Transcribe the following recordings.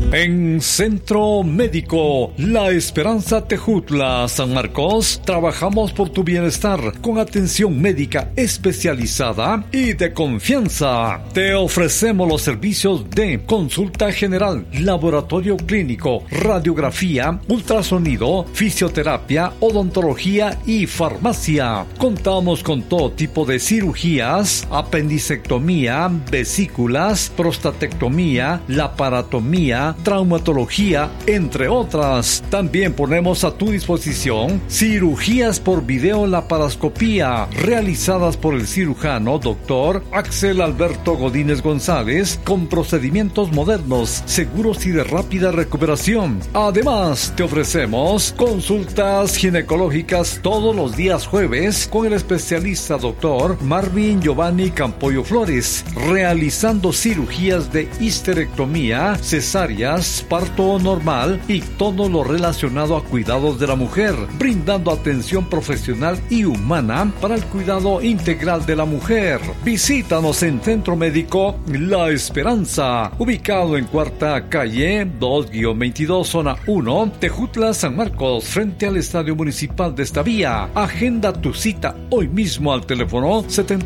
En Centro Médico La Esperanza Tejutla, San Marcos, trabajamos por tu bienestar con atención médica especializada y de confianza. Te ofrecemos los servicios de consulta general, laboratorio clínico, radiografía, ultrasonido, fisioterapia, odontología y farmacia. Contamos con todo tipo de cirugías, apendicectomía, vesículas, prostatectomía, laparotomía, traumatología, entre otras. También ponemos a tu disposición cirugías por videolaparoscopía realizadas por el cirujano Dr. Axel Alberto Godínez González con procedimientos modernos, seguros y de rápida recuperación. Además, te ofrecemos consultas ginecológicas todos los días jueves con el especialista Dr. Marvin Giovanni Campoyo Flores, realizando cirugías de histerectomía, cesárea, parto normal y todo lo relacionado a cuidados de la mujer, brindando atención profesional y humana para el cuidado integral de la mujer. Visítanos en Centro Médico La Esperanza, ubicado en Cuarta Calle 2-22, Zona 1, Tejutla, San Marcos, frente al Estadio Municipal de esta vía. Agenda tu cita hoy mismo al teléfono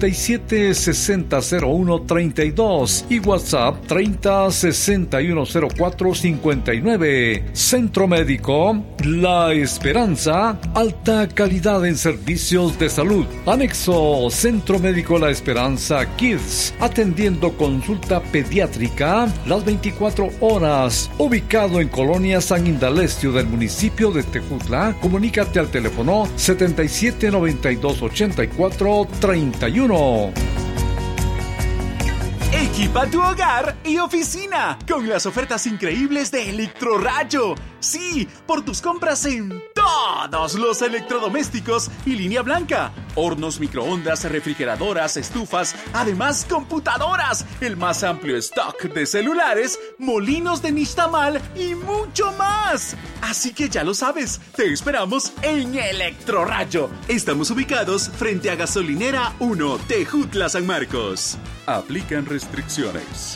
77600132 y WhatsApp 30610459. Centro Médico La Esperanza, alta calidad en servicios de salud. Anexo Centro Médico La Esperanza Kids, atendiendo consulta pediátrica las 24 horas. Ubicado en Colonia San Indalecio del municipio de Tejutla. Comunícate al teléfono 77928431. Equipa tu hogar y oficina con las ofertas increíbles de Electrorayo. Sí, por tus compras en todos los electrodomésticos y línea blanca. Hornos, microondas, refrigeradoras, estufas, además computadoras, el más amplio stock de celulares, molinos de nixtamal y mucho más. Así que ya lo sabes, te esperamos en Electrorayo. Estamos ubicados frente a Gasolinera 1, Tejutla, San Marcos. Aplican restricciones.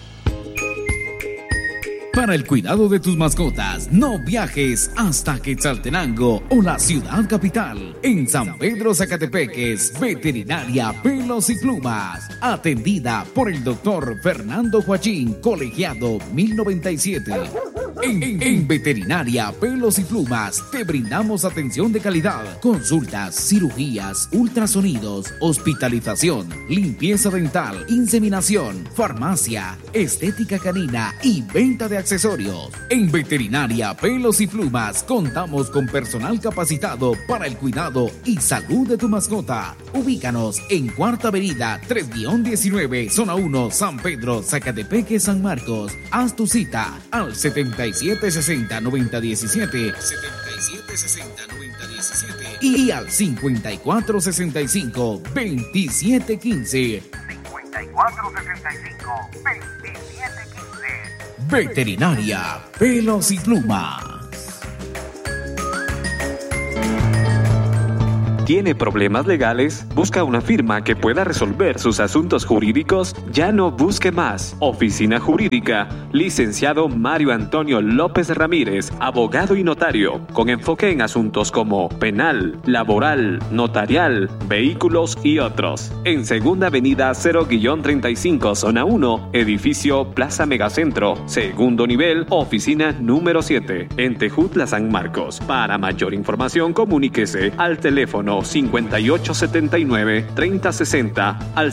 Para el cuidado de tus mascotas, no viajes hasta Quetzaltenango o la ciudad capital. En San Pedro Zacatepeques, Veterinaria Pelos y Plumas. Atendida por el doctor Fernando Joachín, colegiado 1097. En Veterinaria Pelos y Plumas te brindamos atención de calidad, consultas, cirugías, ultrasonidos, hospitalización, limpieza dental, inseminación, farmacia, estética canina y venta de accesorios. En Veterinaria Pelos y Plumas contamos con personal capacitado para el cuidado y salud de tu mascota. Ubícanos en Cuarta Avenida 3-19, Zona 1, San Pedro, Zacatepeque, San Marcos. Haz tu cita al 7760-9017 y al 5465-2715. 5465-2715. Veterinaria Pelos y Plumas. ¿Tiene problemas legales? ¿Busca una firma que pueda resolver sus asuntos jurídicos? Ya no busque más. Oficina Jurídica, licenciado Mario Antonio López Ramírez, abogado y notario, con enfoque en asuntos como penal, laboral, notarial, vehículos y otros. En Segunda Avenida 0-35, Zona 1, edificio Plaza Megacentro, segundo nivel, oficina número 7, en Tejutla, San Marcos. Para mayor información, comuníquese al teléfono 5879-3060 al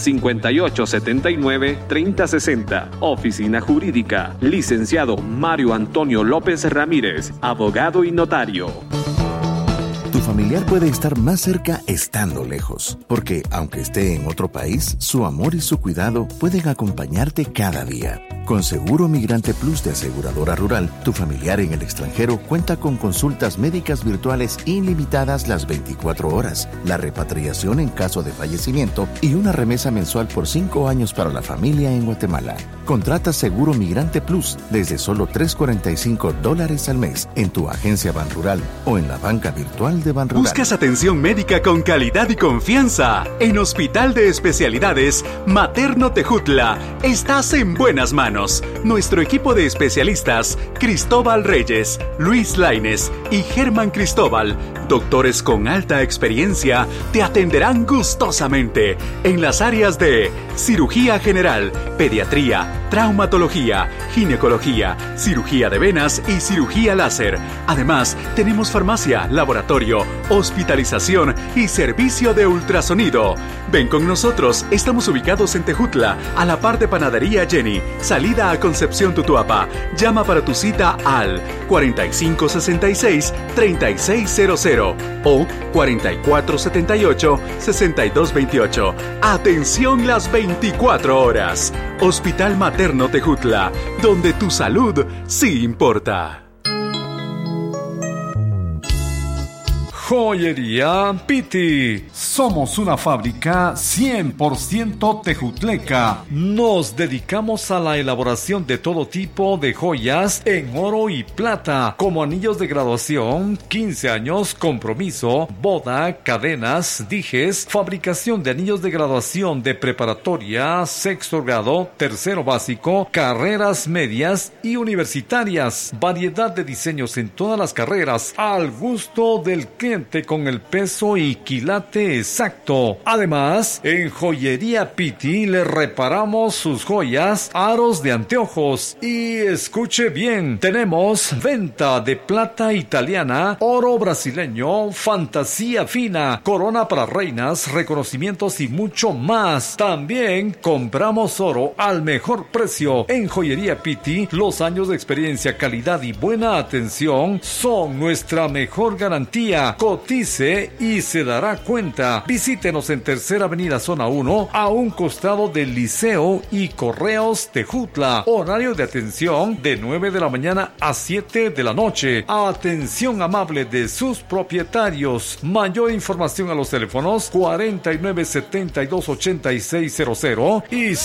5879-3060. Oficina Jurídica, licenciado Mario Antonio López Ramírez, abogado y notario. Tu familiar puede estar más cerca estando lejos, porque aunque esté en otro país, su amor y su cuidado pueden acompañarte cada día. Con Seguro Migrante Plus de Aseguradora Rural, tu familiar en el extranjero cuenta con consultas médicas virtuales ilimitadas las 24 horas, la repatriación en caso de fallecimiento y una remesa mensual por 5 años para la familia en Guatemala. Contrata Seguro Migrante Plus desde solo $345 al mes en tu agencia Banrural o en la banca virtual de Banrural. ¿Buscas atención médica con calidad y confianza? En Hospital de Especialidades Materno Tejutla estás en buenas manos. Nuestro equipo de especialistas, Cristóbal Reyes, Luis Lainez y Germán Cristóbal, doctores con alta experiencia, te atenderán gustosamente en las áreas de cirugía general, pediatría, traumatología, ginecología, cirugía de venas y cirugía láser. Además, tenemos farmacia, laboratorio, hospitalización y servicio de ultrasonido. Ven con nosotros, estamos ubicados en Tejutla, a la par de Panadería Jenny, salida a Concepción Tutuapa. Llama para tu cita al 4566-3600 o 4478-6228. Atención las 24 horas. Hospital Materno Tejutla, donde tu salud sí importa. Joyería Piti. Somos una fábrica 100% tejutleca. Nos dedicamos a la elaboración de todo tipo de joyas en oro y plata, como anillos de graduación, 15 años, compromiso, boda, cadenas, dijes, fabricación de anillos de graduación de preparatoria, sexto grado, tercero básico, carreras medias y universitarias. Variedad de diseños en todas las carreras, al gusto del cliente, con el peso y quilate exacto. Además, en Joyería Piti le reparamos sus joyas, aros de anteojos. Y escuche bien, tenemos venta de plata italiana, oro brasileño, fantasía fina, corona para reinas, reconocimientos y mucho más. También compramos oro al mejor precio. En Joyería Piti, los años de experiencia, calidad y buena atención son nuestra mejor garantía. Cotice y se dará cuenta. Visítenos en Tercera Avenida Zona 1, a un costado del Liceo y Correos Tejutla. Horario de atención de 9 de la mañana a 7 de la noche. Atención amable de sus propietarios. Mayor información a los teléfonos 4972-8600 y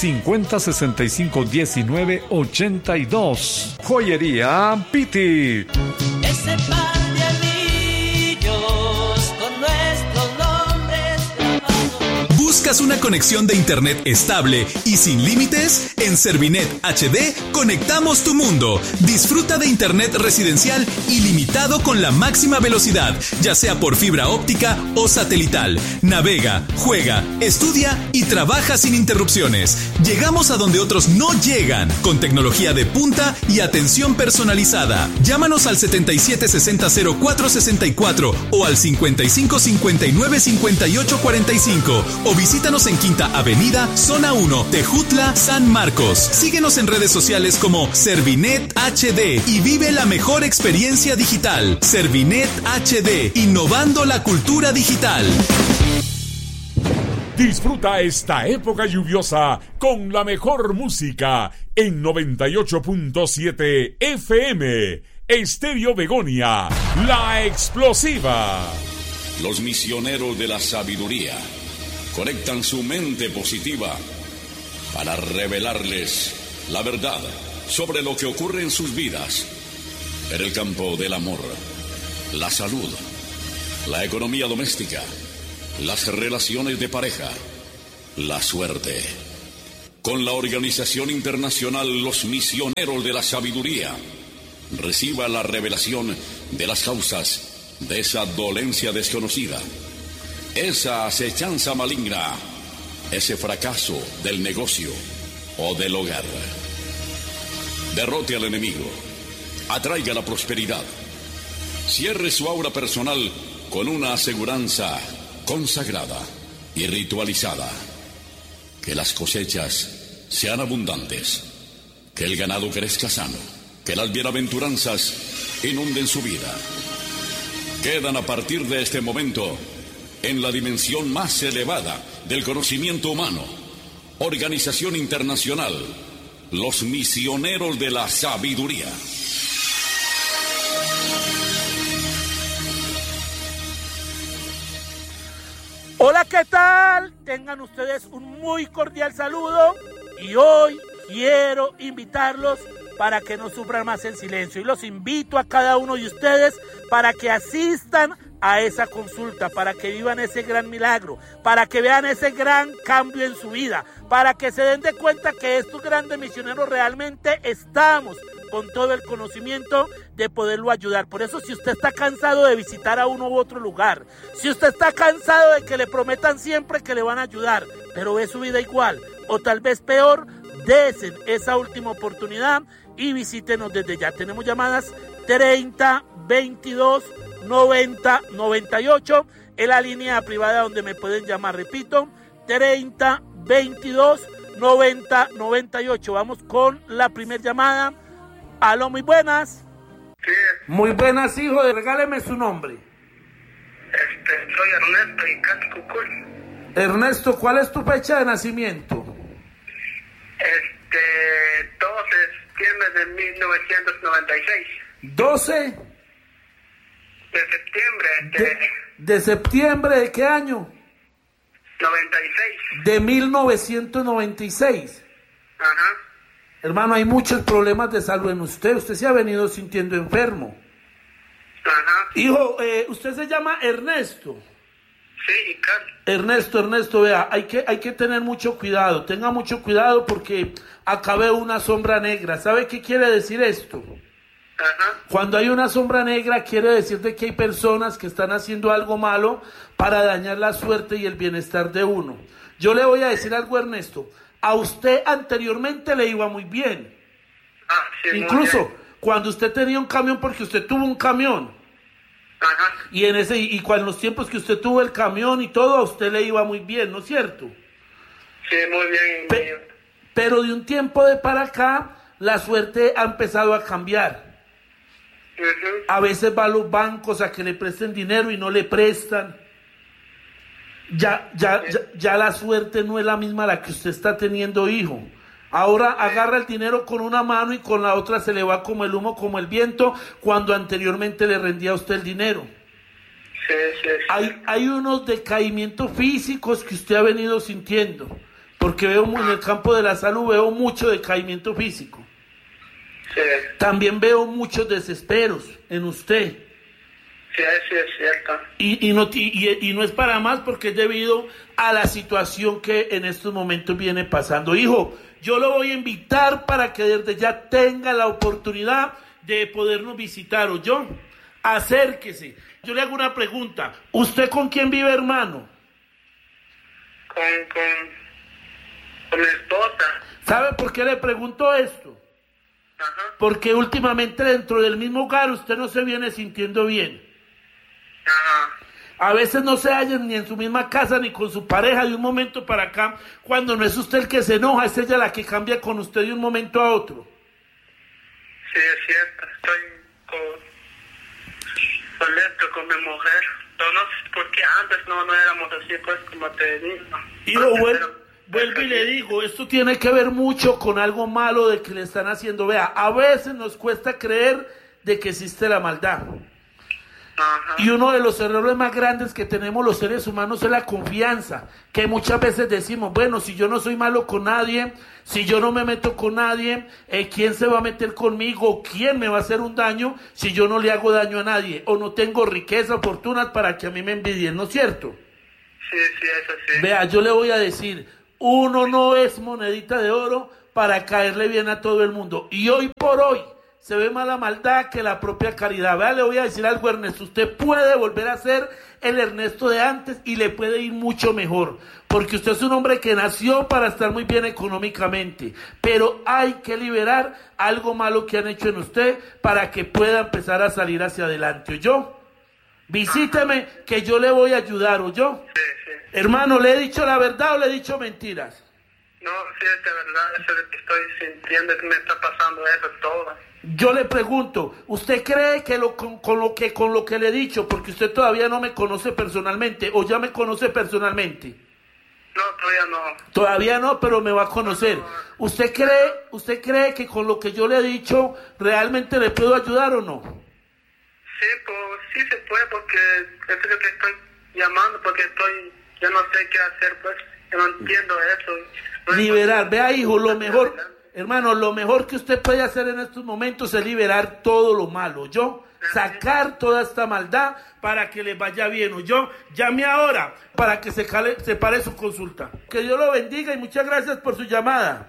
5065-1982. Joyería Piti. Ese par de anillos con nuestros nombres grabados. ¿Buscas una conexión de internet estable y sin límites? En Servinet HD conectamos tu mundo. Disfruta de internet residencial ilimitado con la máxima velocidad, ya sea por fibra óptica o satelital. Navega, juega, estudia y trabaja sin interrupciones. Llegamos a donde otros no llegan, con tecnología de punta y atención personalizada. Llámanos al 7760-0464 o al 5559-5845 o visítanos en Quinta Avenida, Zona 1, Tejutla, San Marcos. Síguenos en redes sociales como Servinet HD y vive la mejor experiencia digital. Servinet HD, innovando la cultura digital. Disfruta esta época lluviosa con la mejor música en 98.7 FM. Estéreo Begonia, la explosiva. Los misioneros de la sabiduría conectan su mente positiva para revelarles la verdad sobre lo que ocurre en sus vidas en el campo del amor, la salud, la economía doméstica, las relaciones de pareja, la suerte. Con la organización internacional Los Misioneros de la Sabiduría, reciba la revelación de las causas de esa dolencia desconocida, esa acechanza maligna, ese fracaso del negocio o del hogar. Derrote al enemigo, atraiga la prosperidad, cierre su aura personal con una aseguranza consagrada y ritualizada. Que las cosechas sean abundantes, que el ganado crezca sano, que las bienaventuranzas inunden su vida. Quedan a partir de este momento en la dimensión más elevada del conocimiento humano. Organización Internacional, Los Misioneros de la Sabiduría. Hola, ¿qué tal? Tengan ustedes un muy cordial saludo y hoy quiero invitarlos para que no sufran más en silencio y los invito a cada uno de ustedes para que asistan a esa consulta, para que vivan ese gran milagro, para que vean ese gran cambio en su vida, para que se den de cuenta que estos grandes misioneros realmente estamos con todo el conocimiento de poderlo ayudar. Por eso, si usted está cansado de visitar a uno u otro lugar, si usted está cansado de que le prometan siempre que le van a ayudar, pero ve su vida igual, o tal vez peor, desen esa última oportunidad y visítenos desde ya. Tenemos llamadas 30 22 90 98 en la línea privada donde me pueden llamar, repito, 30 22 90 98. Vamos con la primera llamada. Aló, muy buenas. Sí. Muy buenas, hijo, regáleme su nombre. Soy Ernesto y Cucuy. Ernesto, ¿cuál es tu fecha de nacimiento? 12 de septiembre de 1996. 12 de septiembre. ¿De septiembre de qué año? 96. De 1996. Ajá. Hermano, hay muchos problemas de salud en usted. Usted se ha venido sintiendo enfermo. Ajá. Hijo, usted se llama Ernesto. Sí, Carlos. Ernesto, vea, hay que tener mucho cuidado. Tenga mucho cuidado porque acá veo una sombra negra. ¿Sabe qué quiere decir esto? Ajá. Cuando hay una sombra negra quiere decir de que hay personas que están haciendo algo malo para dañar la suerte y el bienestar de uno. Yo le voy a decir algo, Ernesto. A usted anteriormente le iba muy bien. Sí, incluso muy bien. Cuando usted tenía un camión, porque usted tuvo un camión. Ajá. Y cuando los tiempos que usted tuvo el camión y todo, a usted le iba muy bien, ¿no es cierto? Sí, muy bien. Pero de un tiempo de para acá, la suerte ha empezado a cambiar. Uh-huh. A veces va a los bancos a que le presten dinero y no le prestan. Ya la suerte no es la misma la que usted está teniendo, hijo. Ahora agarra el dinero con una mano y con la otra se le va como el humo, como el viento, cuando anteriormente le rendía a usted el dinero. Sí. Hay unos decaimientos físicos que usted ha venido sintiendo, porque veo en el campo de la salud, veo mucho decaimiento físico. Sí. También veo muchos desesperos en usted. Sí, es cierto. Y no es para más porque es debido a la situación que en estos momentos viene pasando. Hijo, yo lo voy a invitar para que desde ya tenga la oportunidad de podernos visitar, ¿o yo? Acérquese. Yo le hago una pregunta. ¿Usted con quién vive, hermano? Con mi esposa. ¿Sabe por qué le pregunto esto? Ajá. Porque últimamente dentro del mismo hogar usted no se viene sintiendo bien. Ajá. A veces no se hallan ni en su misma casa ni con su pareja de un momento para acá. Cuando no es usted el que se enoja, es ella la que cambia con usted de un momento a otro. Sí, es cierto. Estoy molesto con mi mujer. Pero no sé por qué antes no éramos así, pues, como te digo. Y vuelvo y le digo, esto tiene que ver mucho con algo malo de que le están haciendo. Vea, a veces nos cuesta creer de que existe la maldad. Ajá. Y uno de los errores más grandes que tenemos los seres humanos es la confianza, que muchas veces decimos, bueno, si yo no soy malo con nadie, si yo no me meto con nadie, ¿quién se va a meter conmigo? ¿Quién me va a hacer un daño si yo no le hago daño a nadie? O no tengo riqueza, fortunas para que a mí me envidien, ¿no es cierto? Sí, eso sí. Vea, yo le voy a decir, uno no es monedita de oro para caerle bien a todo el mundo. Y hoy por hoy se ve más la maldad que la propia caridad. Vea, le voy a decir algo, Ernesto. Usted puede volver a ser el Ernesto de antes y le puede ir mucho mejor. Porque usted es un hombre que nació para estar muy bien económicamente. Pero hay que liberar algo malo que han hecho en usted para que pueda empezar a salir hacia adelante. ¿Oyó? Visíteme que yo le voy a ayudar. ¿Oyó? Sí. Hermano, ¿le he dicho la verdad o le he dicho mentiras? No, sí, es de verdad. Eso es lo que estoy sintiendo, que me está pasando eso todo. Yo le pregunto, ¿usted cree que con lo que le he dicho, porque usted todavía no me conoce personalmente, o ya me conoce personalmente? No, todavía no. Todavía no, pero me va a conocer. ¿Usted cree que con lo que yo le he dicho realmente le puedo ayudar o no? Sí, pues sí se puede, porque eso es lo que estoy llamando, porque yo no sé qué hacer, pues, yo no entiendo eso. No liberar, vea, hijo, lo mejor, hermano, lo mejor que usted puede hacer en estos momentos es liberar todo lo malo, ¿yo? Sacar toda esta maldad para que les vaya bien, ¿yo? Llame ahora para que se pare su consulta. Que Dios lo bendiga y muchas gracias por su llamada.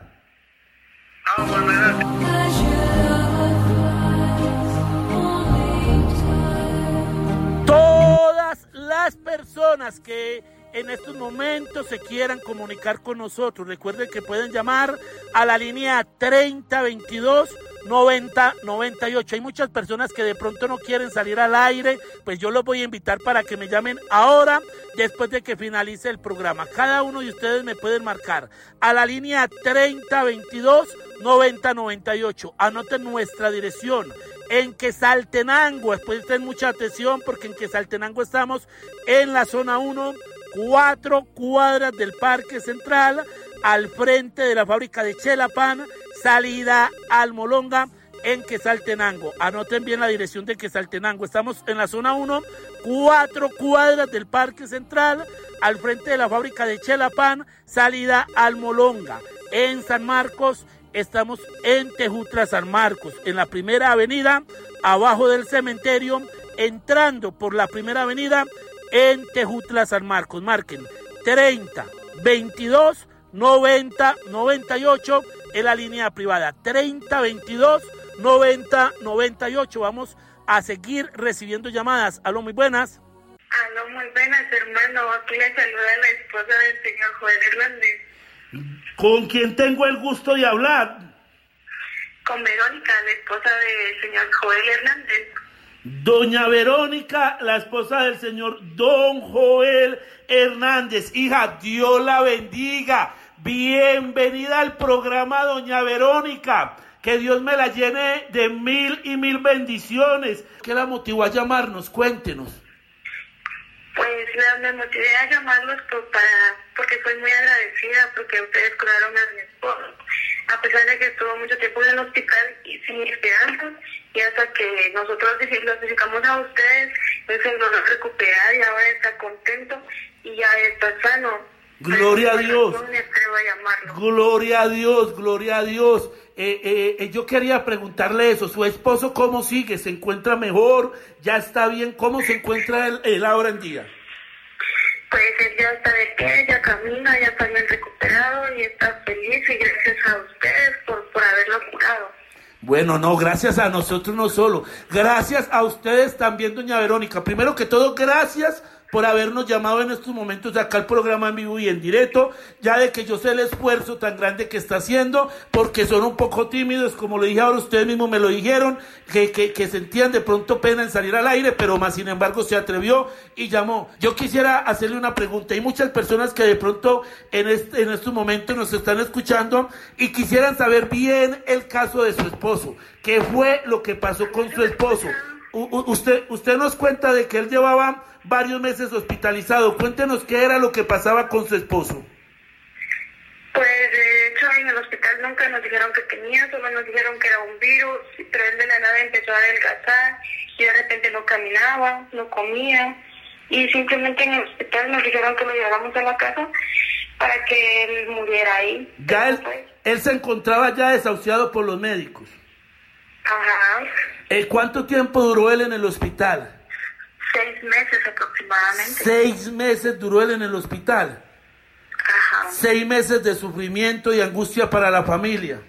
Todas las personas que en estos momentos se quieran comunicar con nosotros, recuerden que pueden llamar a la línea 3022-9098. Hay muchas personas que de pronto no quieren salir al aire, pues yo los voy a invitar para que me llamen ahora, después de que finalice el programa. Cada uno de ustedes me pueden marcar a la línea 3022-9098. Anoten nuestra dirección. En Quetzaltenango, después ten mucha atención porque en Quetzaltenango estamos en la zona 1, 4 cuadras del Parque Central, al frente de la fábrica de Chelapan, salida Almolonga, en Quetzaltenango. Anoten bien la dirección de Quetzaltenango. Estamos en la zona 1, 4 cuadras del Parque Central, al frente de la fábrica de Chelapan, salida Almolonga. En San Marcos, estamos en Tejutla, San Marcos, en la primera avenida, abajo del cementerio, entrando por la primera avenida, en Tejutla, San Marcos. Marquen 3022-9098 en la línea privada. 3022-9098. Vamos a seguir recibiendo llamadas. Aló, muy buenas. Aló, muy buenas, hermano. Aquí le saluda la esposa del señor Joel Hernández. ¿Con quién tengo el gusto de hablar? Con Verónica, la esposa del señor Joel Hernández. Doña Verónica, la esposa del señor Don Joel Hernández. Hija, Dios la bendiga. Bienvenida al programa, doña Verónica. Que Dios me la llene de mil y mil bendiciones. ¿Qué la motivó a llamarnos? Cuéntenos. Pues me motivé a llamarlos porque soy muy agradecida porque ustedes curaron a mi esposo. A pesar de que estuvo mucho tiempo en el hospital y sin esperanza, y hasta que nosotros los dedicamos a ustedes, él se logró recuperar y ahora está contento y ya está sano. Gloria a Dios. Gloria a Dios, gloria a Dios. Yo quería preguntarle eso. ¿Su esposo cómo sigue? ¿Se encuentra mejor? ¿Ya está bien? ¿Cómo se encuentra él ahora en día? Pues él ya está de pie, ya camina, ya está bien recuperado y está feliz y gracias a ustedes por haberlo curado. Bueno, no, gracias a nosotros no solo. Gracias a ustedes también, doña Verónica. Primero que todo, gracias por habernos llamado en estos momentos de acá al programa en vivo y en directo, ya de que yo sé el esfuerzo tan grande que está haciendo, porque son un poco tímidos, como lo dije ahora, ustedes mismos me lo dijeron, que sentían de pronto pena en salir al aire, pero más sin embargo se atrevió y llamó. Yo quisiera hacerle una pregunta. Hay muchas personas que de pronto en estos momentos nos están escuchando y quisieran saber bien el caso de su esposo. ¿Qué fue lo que pasó con su esposo? Usted nos cuenta de que él llevaba varios meses hospitalizado. Cuéntenos qué era lo que pasaba con su esposo. Pues de hecho en el hospital nunca nos dijeron que tenía, solo nos dijeron que era un virus, pero él de la nada empezó a adelgazar y de repente no caminaba, no comía y simplemente en el hospital nos dijeron que lo lleváramos a la casa para que él muriera ahí. Ya él se encontraba ya desahuciado por los médicos. Ajá. ¿Cuánto tiempo duró él en el hospital? 6 meses aproximadamente. 6 meses duró él en el hospital. Ajá. 6 meses de sufrimiento y angustia para la familia.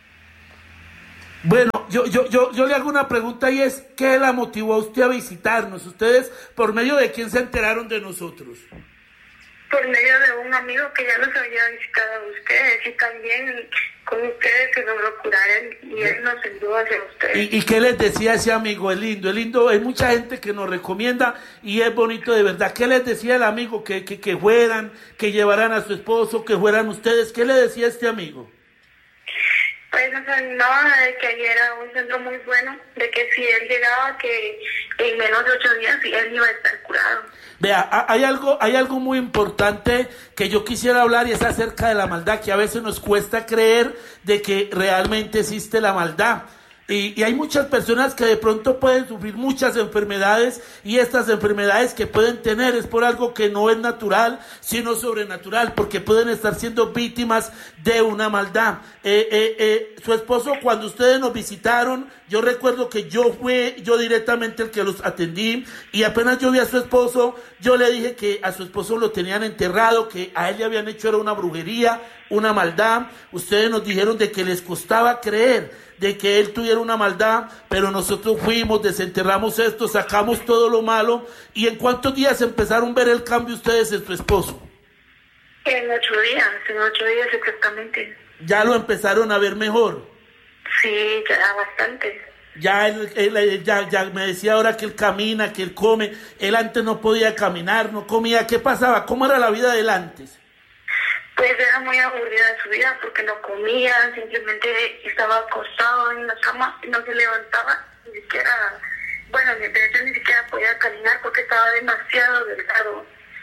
Bueno, yo le hago una pregunta y es, ¿qué la motivó a usted a visitarnos? ¿Ustedes por medio de quién se enteraron de nosotros? Por medio de un amigo que ya los había visitado a ustedes y también con ustedes se logró curar y él nos envió hacia ustedes. ¿Y qué les decía ese amigo? Es lindo, hay mucha gente que nos recomienda y es bonito de verdad. ¿Qué les decía el amigo? Que fueran, que llevaran a su esposo, que fueran ustedes. ¿Qué le decía este amigo? Pues nos animaba de que allí era un centro muy bueno, de que si él llegaba, que en menos de 8 días él iba a estar curado. Vea, hay algo muy importante que yo quisiera hablar y es acerca de la maldad, que a veces nos cuesta creer de que realmente existe la maldad. Y hay muchas personas que de pronto pueden sufrir muchas enfermedades, y estas enfermedades que pueden tener es por algo que no es natural, sino sobrenatural, porque pueden estar siendo víctimas de una maldad. Su esposo, cuando ustedes nos visitaron, yo recuerdo que yo directamente el que los atendí, y apenas yo vi a su esposo, yo le dije que a su esposo lo tenían enterrado, que a él le habían hecho era una brujería, una maldad. Ustedes nos dijeron de que les costaba creer de que él tuviera una maldad, pero nosotros fuimos, desenterramos esto, sacamos todo lo malo. ¿Y en cuántos días empezaron a ver el cambio ustedes en su esposo? En 8 días exactamente. ¿Ya lo empezaron a ver mejor? Sí, ya bastante. Ya él me decía ahora que él camina, que él come. Él antes no podía caminar, no comía. ¿Qué pasaba? ¿Cómo era la vida de él antes? Pues era muy aburrida su vida porque no comía, simplemente estaba acostado en la cama y no se levantaba, ni siquiera, bueno, de hecho ni siquiera podía caminar porque estaba demasiado delgado.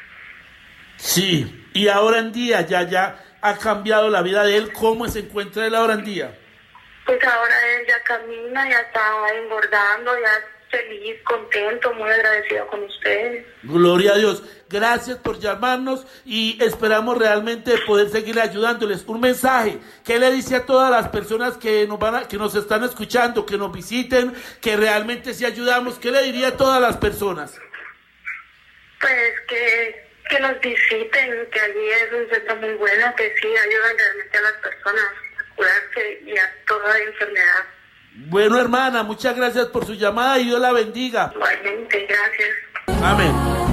Sí, y ahora en día ya ha cambiado la vida de él. ¿Cómo se encuentra él ahora en día? Pues ahora él ya camina, ya está engordando, ya feliz, contento, muy agradecido con ustedes. Gloria a Dios. Gracias por llamarnos y esperamos realmente poder seguir ayudándoles. Un mensaje, ¿qué le dice a todas las personas que nos están escuchando, que nos visiten, que realmente sí ayudamos? ¿Qué le diría a todas las personas? Pues que nos visiten, que allí es un centro muy bueno, que sí ayudan realmente a las personas a curarse y a toda enfermedad. Bueno, hermana, muchas gracias por su llamada y Dios la bendiga. Igualmente, gracias. Amén.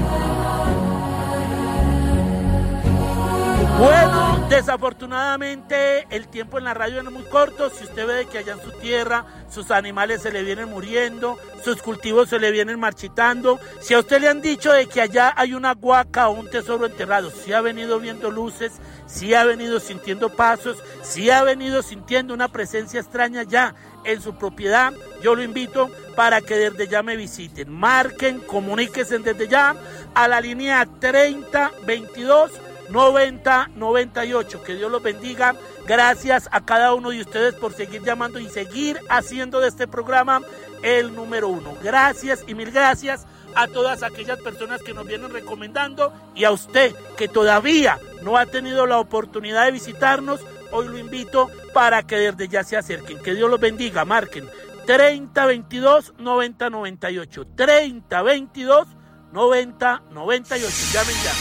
Bueno, desafortunadamente el tiempo en la radio es muy corto. Si usted ve que allá en su tierra sus animales se le vienen muriendo, sus cultivos se le vienen marchitando, si a usted le han dicho de que allá hay una huaca o un tesoro enterrado, si ha venido viendo luces, si ha venido sintiendo pasos, si ha venido sintiendo una presencia extraña ya en su propiedad, yo lo invito para que desde ya me visiten. Marquen, comuníquense desde ya a la línea 3022 9098. Que Dios los bendiga. Gracias a cada uno de ustedes por seguir llamando y seguir haciendo de este programa el número 1. Gracias y mil gracias a todas aquellas personas que nos vienen recomendando, y a usted que todavía no ha tenido la oportunidad de visitarnos, hoy lo invito para que desde ya se acerquen. Que Dios los bendiga. Marquen 3022 9098. 3022 9098. Llamen ya.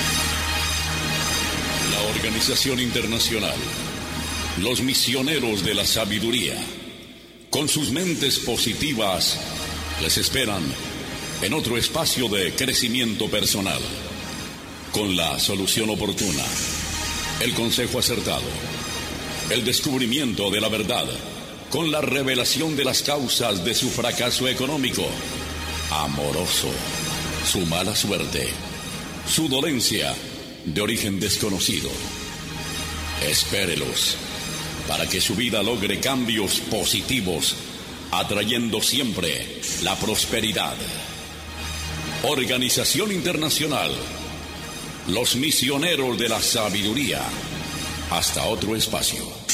La Organización Internacional, los misioneros de la sabiduría, con sus mentes positivas, les esperan en otro espacio de crecimiento personal, con la solución oportuna, el consejo acertado, el descubrimiento de la verdad, con la revelación de las causas de su fracaso económico, amoroso, su mala suerte, su dolencia de origen desconocido. Espérelos para que su vida logre cambios positivos, atrayendo siempre la prosperidad. Organización Internacional, los misioneros de la sabiduría. Hasta otro espacio.